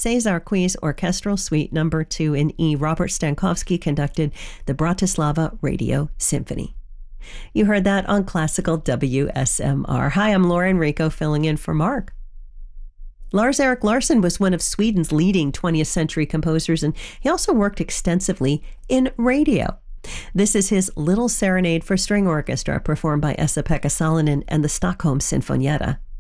Cesar Qui's Orchestral Suite No. 2 in E. Robert Stankowski conducted the Bratislava Radio Symphony. You heard that on Classical WSMR. Hi, I'm Laura Enrico filling in for Mark. Lars-Erik Larsson was one of Sweden's leading 20th century composers, and he also worked extensively in radio. This is his Little Serenade for String Orchestra, performed by Esa-Pekka Salonen and the Stockholm Sinfonietta.